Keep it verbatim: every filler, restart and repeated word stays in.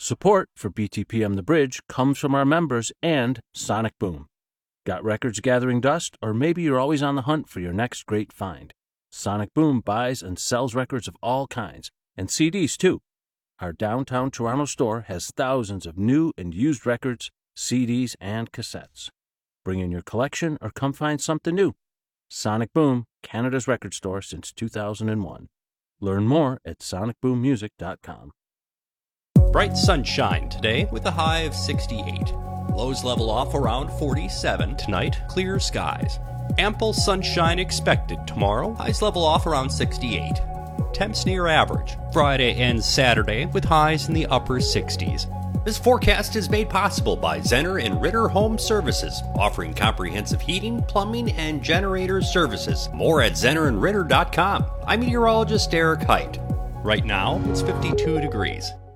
Support for B T P M The Bridge comes from our members and Sonic Boom. Got records gathering dust, or maybe you're always on the hunt for your next great find? Sonic Boom buys and sells records of all kinds, and C Ds too. Our downtown Toronto store has thousands of new and used records, C Ds, and cassettes. Bring in your collection or come find something new. Sonic Boom, Canada's record store since two thousand one. Learn more at sonic boom music dot com. Bright sunshine today with a high of sixty-eight. Lows level off around forty-seven. Tonight, clear skies. Ample sunshine expected tomorrow. Highs level off around sixty-eight. Temps near average. Friday and Saturday with highs in the upper sixties. This forecast is made possible by Zenner and Ritter Home Services, offering comprehensive heating, plumbing, and generator services. More at zenner and ritter dot com. I'm meteorologist Eric Height. Right now, it's fifty-two degrees.